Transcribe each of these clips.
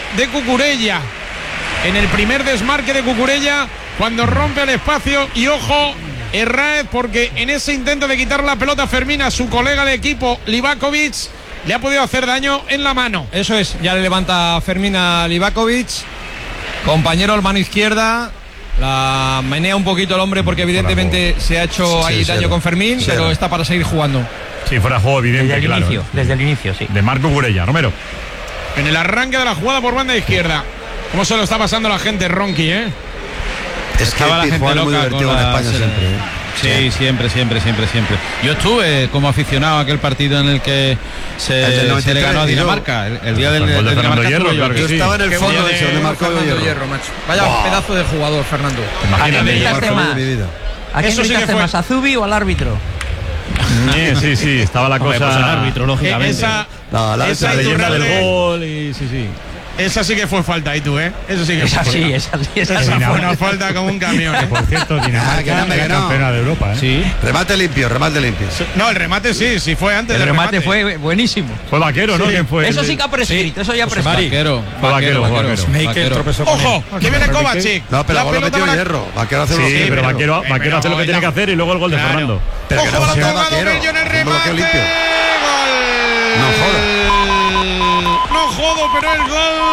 de Cucurella. En el primer desmarque de Cucurella, cuando rompe el espacio, y ojo, Herráez, porque en ese intento de quitar la pelota a Fermín, a su colega de equipo Livakovic, le ha podido hacer daño en la mano. Eso es, ya le levanta Fermín a Livakovic, compañero al mano izquierda, la menea un poquito el hombre porque evidentemente se ha hecho ahí daño con Fermín, pero está para seguir jugando. Sí, fuera juego evidente, desde el inicio, sí. De Marco Cucurella. Romero. En el arranque de la jugada por banda izquierda. ¿Cómo se lo está pasando la gente, Ronqui, Es que la gente loca muy divertido en España siempre. Sí, siempre. Yo estuve como aficionado a aquel partido en el que se le ganó a Dinamarca. El día del Fernando Hierro, claro que sí. Yo estaba en el fondo de donde marcó Hierro, macho. Vaya pedazo de jugador, Fernando. Imagínate. ¿A quién gritaste más, a Zubi o al árbitro? Sí, estaba la cosa. Pues el árbitro, lógicamente. Esa leyenda del gol y sí. Esa sí que fue falta, ¿y tú, Eso sí que esa fue sí. Fue una falta como un camión. Por cierto, Dinamarca era campeona de Europa, Sí. Remate limpio. No, el remate sí fue antes. El remate fue buenísimo. Fue Vaquero, ¿no? ¿Quién fue? Eso sí que ha prescrito, eso ya ha prescrito. Vaquero. Ojo, que viene Kovacic. No, pero luego lo metió Hierro. Vaquero hace Sí, pero Vaquero hace lo que tiene que hacer y luego el gol de Fernando. Pero que ojo, no balón sea tocado, Vaquero. Bello en el Un bloqueo remate. limpio. Gol. No jodas. No jodo, pero el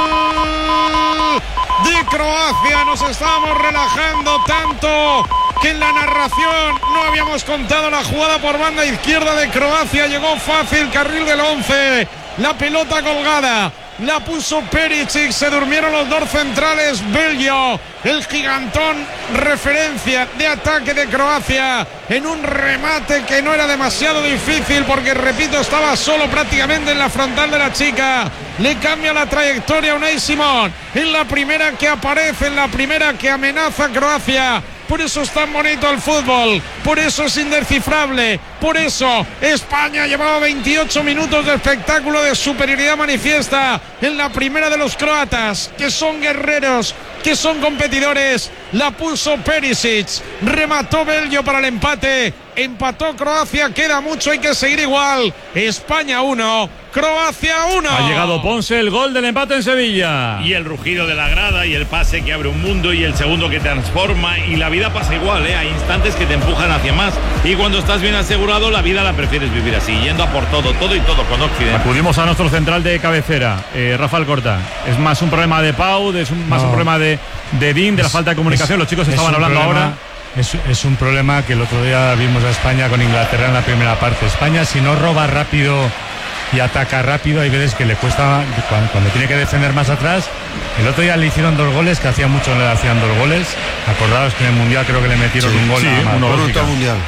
gol de Croacia. Nos estábamos relajando tanto que en la narración no habíamos contado la jugada por banda izquierda de Croacia. Llegó fácil, carril del 11. La pelota colgada. La puso Perisic, se durmieron los dos centrales. Bello, el gigantón, referencia de ataque de Croacia, en un remate que no era demasiado difícil porque, repito, estaba solo prácticamente en la frontal de la chica. Le cambia la trayectoria a Unai Simón en la primera que aparece, en la primera que amenaza a Croacia. Por eso es tan bonito el fútbol, por eso es indescifrable, por eso España llevaba 28 minutos de espectáculo de superioridad manifiesta en la primera de los croatas, que son guerreros, que son competidores. La puso Perisic, remató Bello para el empate, empató Croacia, queda mucho, hay que seguir igual. España 1, Croacia 1. Ha llegado Ponce, el gol del empate en Sevilla. Y el rugido de la grada y el pase que abre un mundo y el segundo que transforma, y la vida pasa igual, hay instantes que te empujan hacia más, y cuando estás bien asegurado la vida la prefieres vivir así, yendo a por todo con Occidente. Acudimos a nuestro central de cabecera, Rafael Corta. Es más un problema de Pau, más un problema de Dean, de la falta de comunicación. Los chicos estaban hablando ahora. Es un problema que el otro día vimos a España con Inglaterra en la primera parte. España, si no roba rápido y ataca rápido, hay veces que le cuesta cuando tiene que defender más atrás. El otro día le hicieron 2 goles, que hacía mucho no le hacían 2 goles. Acordaos que en el Mundial creo que le metieron un gol nada más. Mundial.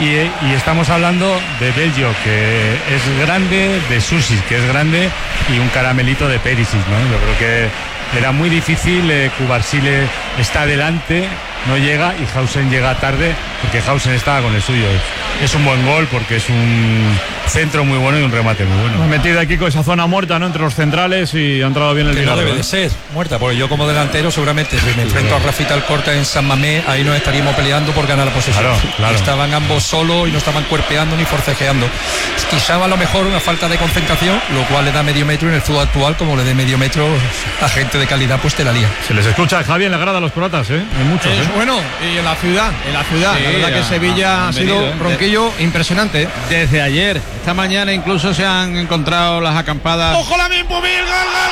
Y estamos hablando de Bello, que es grande, de Susi, que es grande, y un caramelito de Perisic, ¿no? Yo creo que era muy difícil. Cubarsile está adelante, no llega, y Hausen llega tarde, porque Hausen estaba con el suyo. Es un buen gol porque es un centro muy bueno y un remate muy bueno. Hemos metido aquí con esa zona muerta, ¿no?, entre los centrales, y ha entrado bien el milagro. No debe de ser muerta, porque yo como delantero seguramente si me enfrento a Rafita Alcorta en San Mamés, ahí nos estaríamos peleando por ganar la posesión. Claro. Estaban ambos solos y no estaban cuerpeando ni forcejeando. Quizá a lo mejor una falta de concentración, lo cual le da medio metro, en el fútbol actual, como le dé medio metro a gente de calidad, pues te la lía. Se les escucha, Javi, en la grada a los croatas, hay muchos. Bueno, y en la ciudad, sí, la verdad que Sevilla ha sido ronquillo impresionante. Desde ayer, esta mañana incluso se han encontrado las acampadas. ¡Ojo la misma! ¡Gol!